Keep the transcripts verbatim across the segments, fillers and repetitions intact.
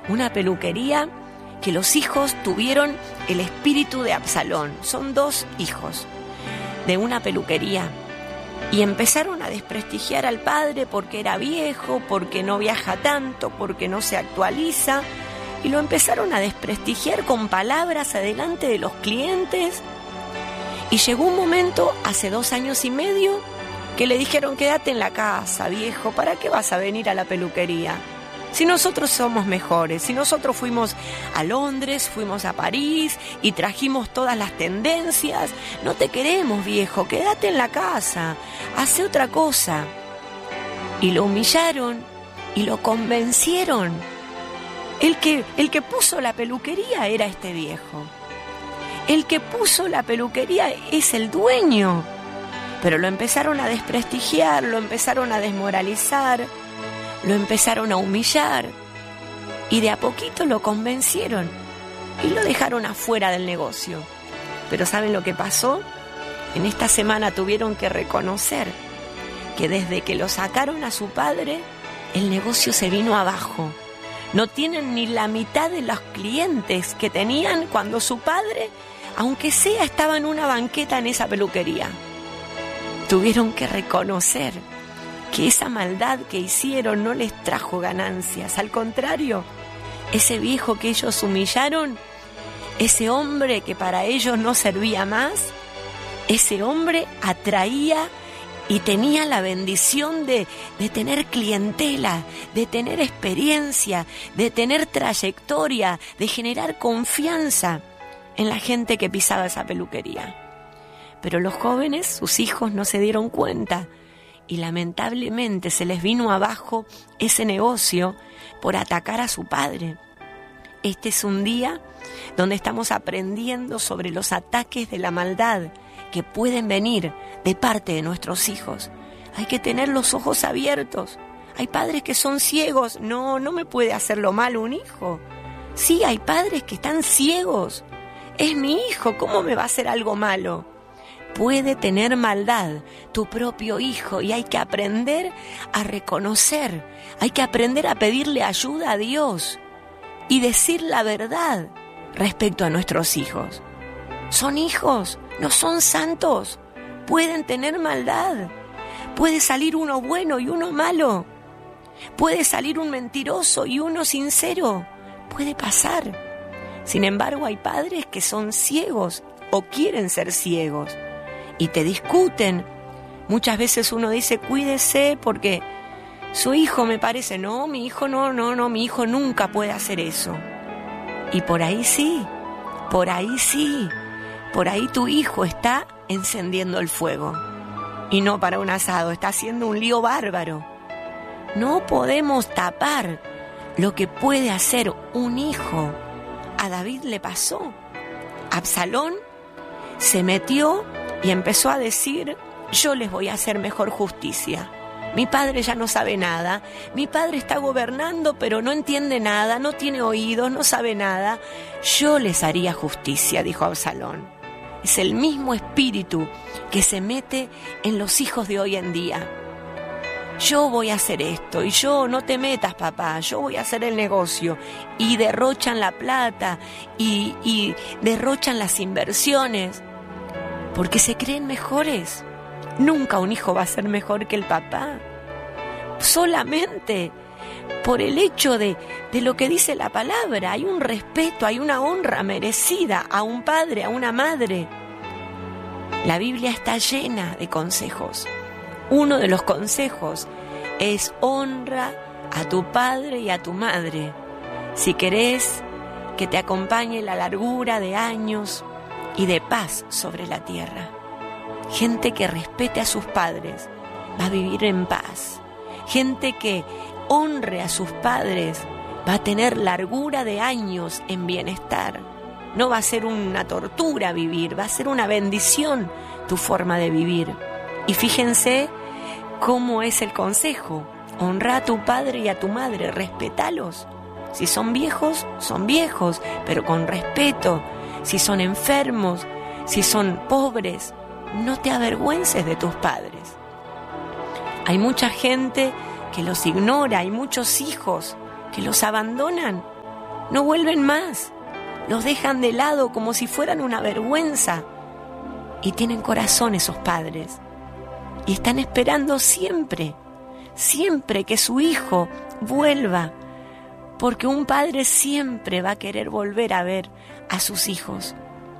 una peluquería que los hijos tuvieron el espíritu de Absalón. Son dos hijos de una peluquería y empezaron a desprestigiar al padre porque era viejo, porque no viaja tanto, porque no se actualiza, y lo empezaron a desprestigiar con palabras adelante de los clientes. Y llegó un momento, hace dos años y medio, que le dijeron: quédate en la casa, viejo, ¿para qué vas a venir a la peluquería? Si nosotros somos mejores, si nosotros fuimos a Londres, fuimos a París y trajimos todas las tendencias, no te queremos, viejo, quédate en la casa, hace otra cosa. Y lo humillaron y lo convencieron. El que, el que puso la peluquería era este viejo. El que puso la peluquería es el dueño. Pero lo empezaron a desprestigiar, lo empezaron a desmoralizar, lo empezaron a humillar y de a poquito lo convencieron y lo dejaron afuera del negocio. Pero ¿saben lo que pasó? En esta semana tuvieron que reconocer que desde que lo sacaron a su padre, el negocio se vino abajo. No tienen ni la mitad de los clientes que tenían cuando su padre, aunque sea, estaba en una banqueta en esa peluquería. Tuvieron que reconocer que esa maldad que hicieron no les trajo ganancias. Al contrario, ese viejo que ellos humillaron, ese hombre que para ellos no servía más, ese hombre atraía y tenía la bendición de, de tener clientela, de tener experiencia, de tener trayectoria, de generar confianza en la gente que pisaba esa peluquería. Pero los jóvenes, sus hijos, no se dieron cuenta y lamentablemente se les vino abajo ese negocio por atacar a su padre. Este es un día donde estamos aprendiendo sobre los ataques de la maldad que pueden venir de parte de nuestros hijos. Hay que tener los ojos abiertos. Hay padres que son ciegos. No, no me puede hacer lo malo un hijo. Sí, hay padres que están ciegos. Es mi hijo, ¿cómo me va a hacer algo malo? Puede tener maldad tu propio hijo y hay que aprender a reconocer, hay que aprender a pedirle ayuda a Dios y decir la verdad respecto a nuestros hijos. Son hijos, no son santos, pueden tener maldad, puede salir uno bueno y uno malo, puede salir un mentiroso y uno sincero, puede pasar. Sin embargo, hay padres que son ciegos o quieren ser ciegos y te discuten. Muchas veces uno dice: cuídese porque su hijo, me parece, no, mi hijo no, no, no, mi hijo nunca puede hacer eso. Y por ahí sí, por ahí sí, por ahí tu hijo está encendiendo el fuego. Y no para un asado, está haciendo un lío bárbaro. No podemos tapar lo que puede hacer un hijo. A David le pasó. Absalón se metió y empezó a decir: yo les voy a hacer mejor justicia. Mi padre ya no sabe nada, mi padre está gobernando pero no entiende nada, no tiene oídos, no sabe nada. Yo les haría justicia, dijo Absalón. Es el mismo espíritu que se mete en los hijos de hoy en día. Yo voy a hacer esto y yo, no te metas, papá, yo voy a hacer el negocio. Y derrochan la plata y, y derrochan las inversiones porque se creen mejores. Nunca un hijo va a ser mejor que el papá. Solamente por el hecho de, de lo que dice la palabra. Hay un respeto, hay una honra merecida a un padre, a una madre. La Biblia está llena de consejos. Uno de los consejos es: honra a tu padre y a tu madre. Si querés que te acompañe la largura de años y de paz sobre la tierra. Gente que respete a sus padres va a vivir en paz. Gente que honre a sus padres va a tener largura de años en bienestar. No va a ser una tortura vivir, va a ser una bendición tu forma de vivir. Y fíjense cómo es el consejo: honra a tu padre y a tu madre, respétalos. Si son viejos, son viejos, pero con respeto. Si son enfermos, si son pobres, no te avergüences de tus padres. Hay mucha gente que los ignora, hay muchos hijos que los abandonan no vuelven más. Los dejan de lado como si fueran una vergüenza. Y tienen corazón esos padres. Y están esperando siempre, siempre que su hijo vuelva. Porque un padre siempre va a querer volver a ver a sus hijos.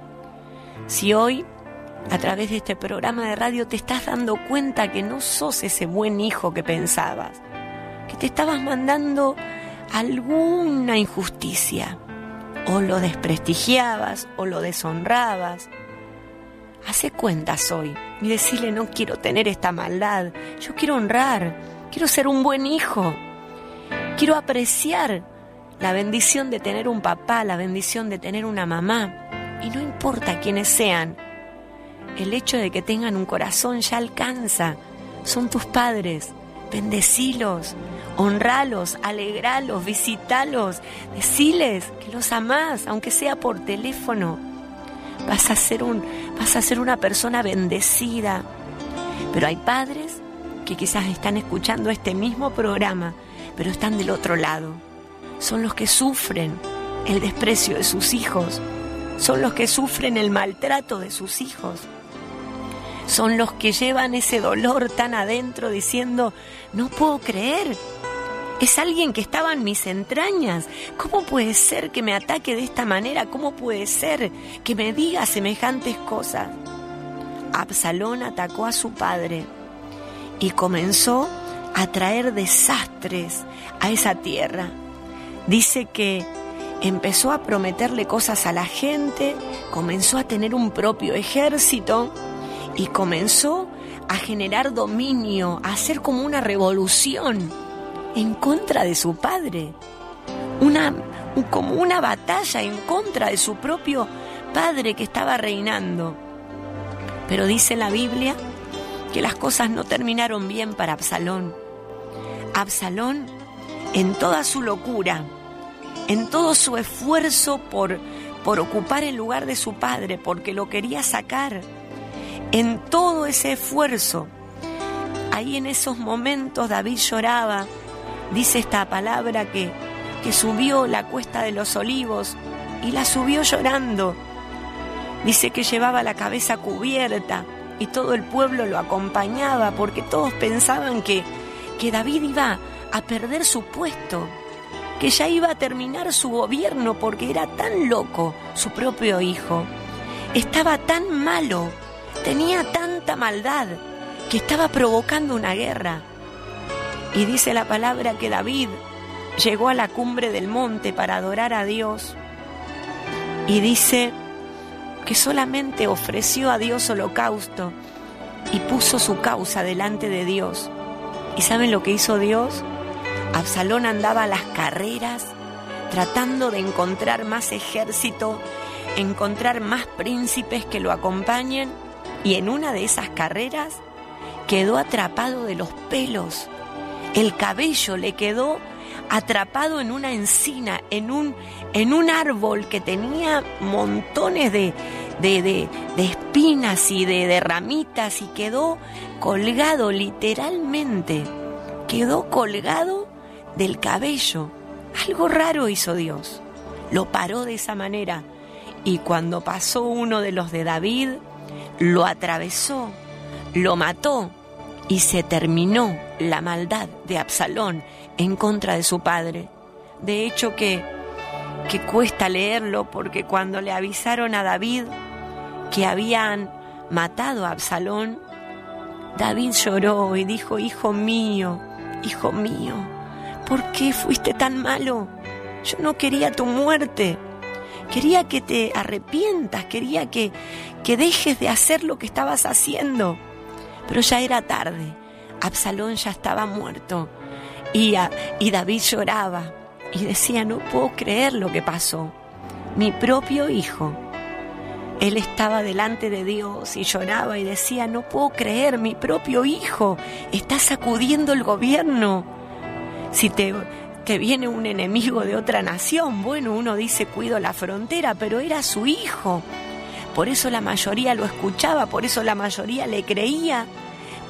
Si hoy, a través de este programa de radio, te estás dando cuenta que no sos ese buen hijo que pensabas, que te estabas mandando alguna injusticia, o lo desprestigiabas, o lo deshonrabas, hace cuentas hoy y decirle: no quiero tener esta maldad, yo quiero honrar, quiero ser un buen hijo, quiero apreciar la bendición de tener un papá, la bendición de tener una mamá, y no importa quiénes sean, el hecho de que tengan un corazón ya alcanza. Son tus padres, bendecilos, honralos, alegralos, visitalos, deciles que los amás, aunque sea por teléfono. Vas a ser un, vas a ser una persona bendecida. Pero hay padres que quizás están escuchando este mismo programa, pero están del otro lado. Son los que sufren el desprecio de sus hijos. Son los que sufren el maltrato de sus hijos. Son los que llevan ese dolor tan adentro diciendo: no puedo creer, es alguien que estaba en mis entrañas. ¿Cómo puede ser que me ataque de esta manera? ¿Cómo puede ser que me diga semejantes cosas? Absalón atacó a su padre y comenzó a traer desastres a esa tierra. Dice que empezó a prometerle cosas a la gente, comenzó a tener un propio ejército y comenzó a generar dominio, a hacer como una revolución en contra de su padre, una, como una batalla en contra de su propio padre que estaba reinando. Pero dice la Biblia que las cosas no terminaron bien para Absalón. Absalón, en toda su locura, en todo su esfuerzo por, por ocupar el lugar de su padre, porque lo quería sacar, en todo ese esfuerzo, ahí en esos momentos David lloraba. Dice esta palabra que, que subió la cuesta de los olivos y la subió llorando. Dice que llevaba la cabeza cubierta y todo el pueblo lo acompañaba porque todos pensaban que, que David iba a perder su puesto, que ya iba a terminar su gobierno porque era tan loco su propio hijo. Estaba tan malo, tenía tanta maldad que estaba provocando una guerra. Y dice la palabra que David llegó a la cumbre del monte para adorar a Dios. Y dice que solamente ofreció a Dios holocausto y puso su causa delante de Dios. ¿Y saben lo que hizo Dios? Absalón andaba a las carreras tratando de encontrar más ejército, encontrar más príncipes que lo acompañen, y en una de esas carreras quedó atrapado de los pelos. El cabello le quedó atrapado en una encina, en un, en un árbol que tenía montones de, de, de, de espinas y de, de ramitas, y quedó colgado literalmente, quedó colgado del cabello. Algo raro hizo Dios, lo paró de esa manera, y cuando pasó uno de los de David, lo atravesó, lo mató, y se terminó la maldad de Absalón en contra de su padre. De hecho que, que cuesta leerlo, porque cuando le avisaron a David que habían matado a Absalón, David lloró y dijo: hijo mío, hijo mío, ¿por qué fuiste tan malo? Yo no quería tu muerte, quería que te arrepientas, quería que, que dejes de hacer lo que estabas haciendo. Pero ya era tarde, Absalón ya estaba muerto, y, a, y David lloraba y decía: no puedo creer lo que pasó, mi propio hijo. Él estaba delante de Dios y lloraba y decía: no puedo creer, mi propio hijo está sacudiendo el gobierno. Si te, te viene un enemigo de otra nación, bueno, uno dice: cuido la frontera, pero era su hijo. Por eso la mayoría lo escuchaba, por eso la mayoría le creía,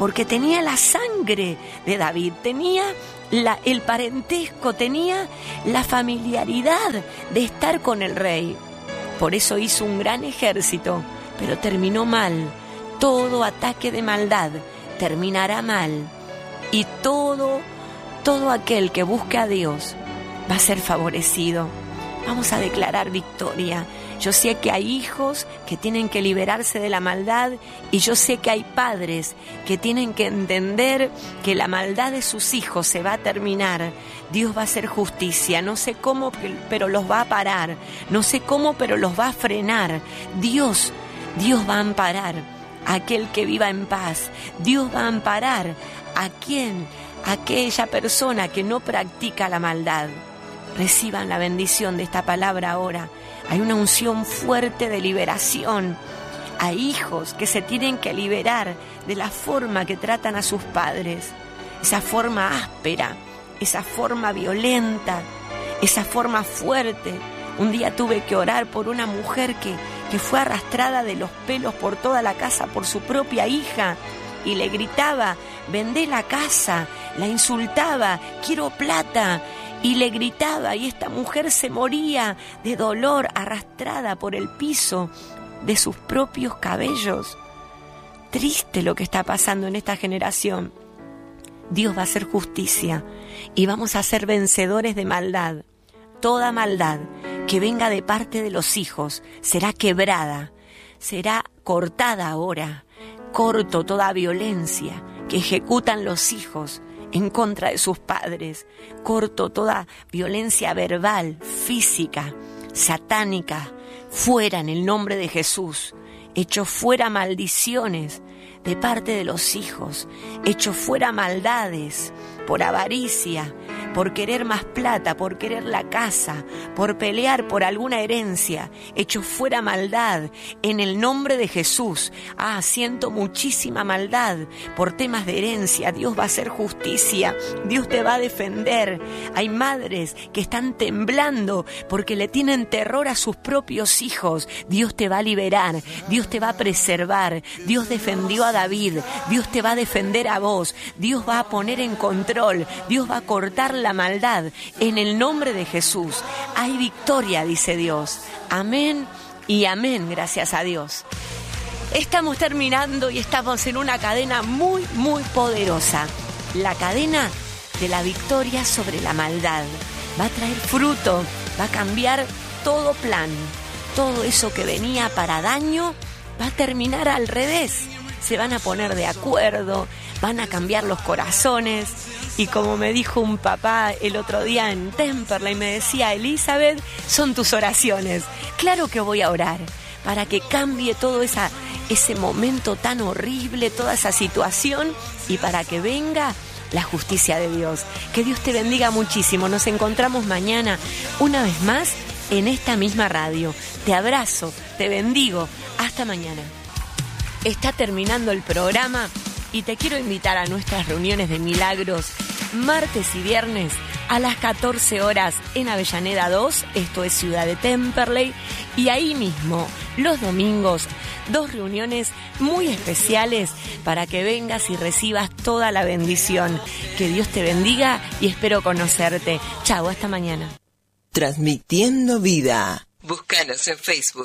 porque tenía la sangre de David, tenía la, el parentesco, tenía la familiaridad de estar con el rey. Por eso hizo un gran ejército, pero terminó mal. Todo ataque de maldad terminará mal. Y todo, todo aquel que busque a Dios va a ser favorecido. Vamos a declarar victoria. Yo sé que hay hijos que tienen que liberarse de la maldad y yo sé que hay padres que tienen que entender que la maldad de sus hijos se va a terminar. Dios va a hacer justicia. No sé cómo, pero los va a parar. No sé cómo, pero los va a frenar. Dios, Dios va a amparar a aquel que viva en paz. Dios va a amparar a quien, a aquella persona que no practica la maldad. Reciban la bendición de esta palabra ahora. Hay una unción fuerte de liberación. Hay hijos que se tienen que liberar de la forma que tratan a sus padres. Esa forma áspera, esa forma violenta, esa forma fuerte. Un día tuve que orar por una mujer que, que fue arrastrada de los pelos por toda la casa por su propia hija y le gritaba, vendé la casa, la insultaba, quiero plata. Y le gritaba y esta mujer se moría de dolor, arrastrada por el piso de sus propios cabellos. Triste lo que está pasando en esta generación. Dios va a hacer justicia y vamos a ser vencedores de maldad. Toda maldad que venga de parte de los hijos será quebrada, será cortada ahora. Corto toda violencia que ejecutan los hijos en contra de sus padres. Corto toda violencia verbal, física, satánica, fuera en el nombre de Jesús. Echo fuera maldiciones de parte de los hijos. Echo fuera maldades por avaricia, por querer más plata, por querer la casa, por pelear por alguna herencia. Echo fuera maldad en el nombre de Jesús. Ah, siento muchísima maldad por temas de herencia. Dios va a hacer justicia. Dios te va a defender. Hay madres que están temblando porque le tienen terror a sus propios hijos. Dios te va a liberar. Dios te va a preservar. Dios defendió a David. Dios te va a defender a vos. Dios va a poner en control. Dios va a cortar la maldad en el nombre de Jesús. Hay victoria, dice Dios. Amén y amén, gracias a Dios. Estamos terminando y estamos en una cadena muy, muy poderosa. La cadena de la victoria sobre la maldad. Va a traer fruto, va a cambiar todo plan. Todo eso que venía para daño va a terminar al revés. Se van a poner de acuerdo, van a cambiar los corazones. Y como me dijo un papá el otro día en Temperley, me decía, Elizabeth, son tus oraciones. Claro que voy a orar para que cambie todo esa, ese momento tan horrible, toda esa situación y para que venga la justicia de Dios. Que Dios te bendiga muchísimo. Nos encontramos mañana una vez más en esta misma radio. Te abrazo, te bendigo. Hasta mañana. Está terminando el programa y te quiero invitar a nuestras reuniones de milagros martes y viernes a las catorce horas en Avellaneda dos, esto es Ciudad de Temperley, y ahí mismo los domingos dos reuniones muy especiales para que vengas y recibas toda la bendición. Que Dios te bendiga y espero conocerte. Chau, hasta mañana. Transmitiendo vida. Búscanos en Facebook.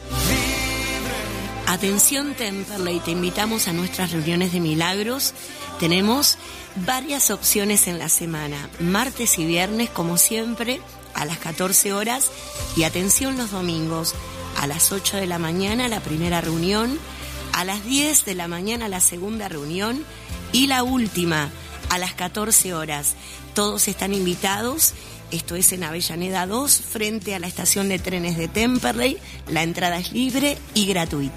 Atención Temperley, te invitamos a nuestras reuniones de milagros. Tenemos varias opciones en la semana, martes y viernes como siempre a las catorce horas y atención los domingos a las ocho de la mañana la primera reunión, a las diez de la mañana la segunda reunión y la última a las catorce horas. Todos están invitados. Esto es en Avellaneda dos, frente a la estación de trenes de Temperley. La entrada es libre y gratuita.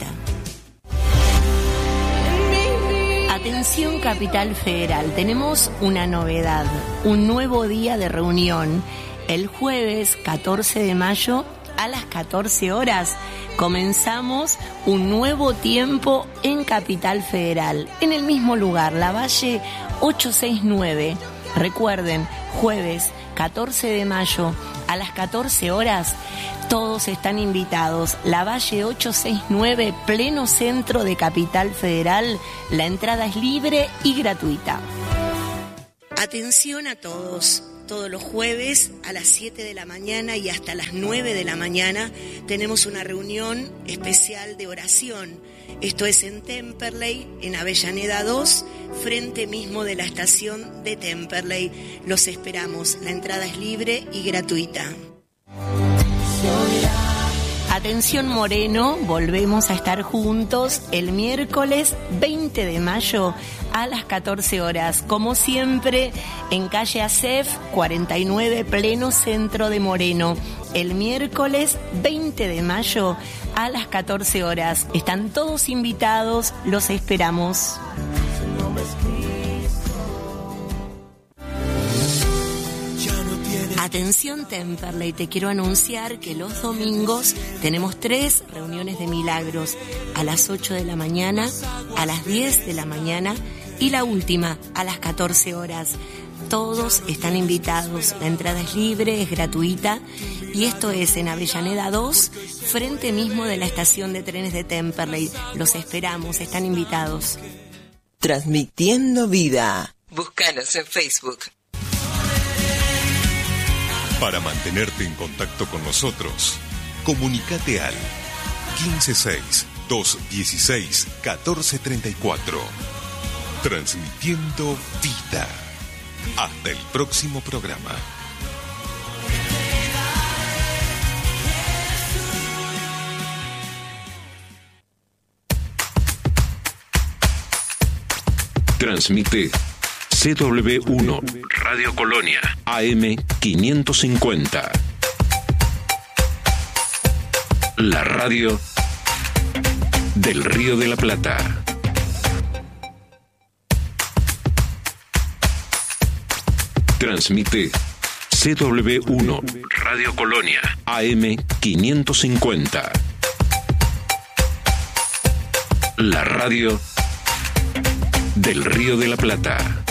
Atención Capital Federal, tenemos una novedad, un nuevo día de reunión. El jueves catorce de mayo a las catorce horas comenzamos un nuevo tiempo en Capital Federal, en el mismo lugar, La Valle ochocientos sesenta y nueve. Recuerden, jueves catorce de mayo a las catorce horas, todos están invitados. La Valle ochocientos sesenta y nueve, pleno centro de Capital Federal. La entrada es libre y gratuita. Atención a todos. Todos los jueves a las siete de la mañana y hasta las nueve de la mañana tenemos una reunión especial de oración. Esto es en Temperley, en Avellaneda dos, frente mismo de la estación de Temperley. Los esperamos. La entrada es libre y gratuita. Atención Moreno, volvemos a estar juntos el miércoles veinte de mayo a las catorce horas, como siempre, en calle Acef cuarenta y nueve, pleno centro de Moreno. El miércoles veinte de mayo a las catorce horas. Están todos invitados, los esperamos. Atención Temperley, te quiero anunciar que los domingos tenemos tres reuniones de milagros, a las ocho de la mañana, a las diez de la mañana y la última a las catorce horas. Todos están invitados, la entrada es libre, es gratuita y esto es en Avellaneda dos, frente mismo de la estación de trenes de Temperley. Los esperamos, están invitados. Transmitiendo vida. Búscanos en Facebook. Para mantenerte en contacto con nosotros, comunícate al quince seis, doscientos dieciséis, catorce treinta y cuatro. Transmitiendo vida. Hasta el próximo programa. Transmite C W uno, Radio Colonia, A M quinientos cincuenta. La radio del Río de la Plata. Transmite C W uno, Radio Colonia, A M quinientos cincuenta. La radio del Río de la Plata.